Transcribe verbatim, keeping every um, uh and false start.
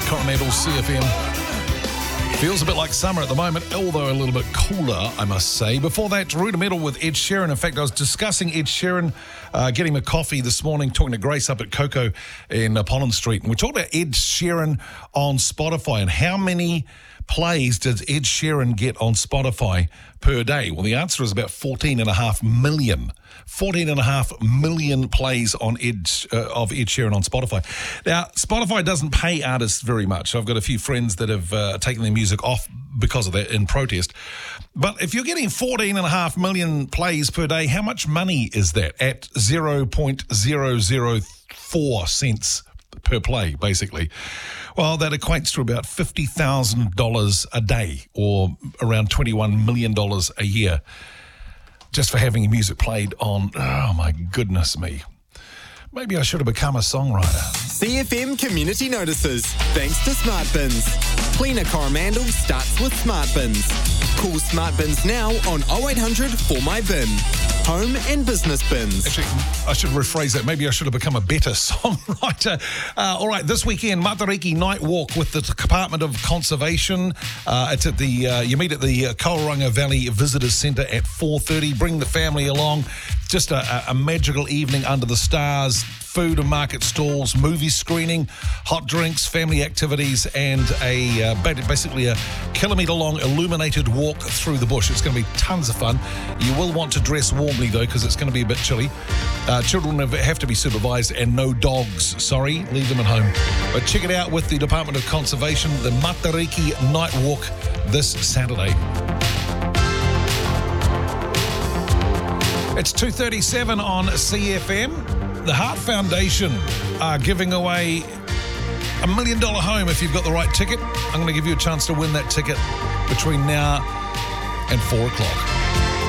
Coromandel C F M. Feels a bit like summer at the moment, although a little bit cooler, I must say. Before that, Rudimental with Ed Sheeran. In fact, I was discussing Ed Sheeran, uh, getting him a coffee this morning, talking to Grace up at Coco in uh, Pollen Street. And we talked about Ed Sheeran on Spotify and how many plays does Ed Sheeran get on Spotify per day? Well, the answer is about fourteen and a half million. fourteen and a half million plays on Ed, uh, of Ed Sheeran on Spotify. Now, Spotify doesn't pay artists very much. I've got a few friends that have uh, taken their music off because of that in protest. But if you're getting fourteen and a half million plays per day, how much money is that at zero point zero zero four cents per play, basically? Well, that equates to about fifty thousand dollars a day or around twenty-one million dollars a year just for having your music played on, oh my goodness me. Maybe I should have become a songwriter. C F M Community Notices, thanks to Smart Bins. Cleaner Coromandel starts with Smart Bins. Call Smart Bins now on oh eight hundred four my bin. Home and business bins. Actually, I should rephrase that. Maybe I should have become a better songwriter. Uh, all right, this weekend, Matariki Night Walk with the Department of Conservation. Uh, it's at the, uh, you meet at the uh, Kauranga Valley Visitors Centre at four thirty. Bring the family along. Just a, a magical evening under the stars. Food and market stalls, movie screening, hot drinks, family activities, and a uh, basically a kilometre-long illuminated walk through the bush. It's going to be tons of fun. You will want to dress warmly, though, because it's going to be a bit chilly. Uh, children have to be supervised, and no dogs. Sorry, leave them at home. But check it out with the Department of Conservation, the Matariki Night Walk this Saturday. It's two thirty-seven on C F M. The Heart Foundation are giving away a million dollar home if you've got the right ticket. I'm going to give you a chance to win that ticket between now and four o'clock.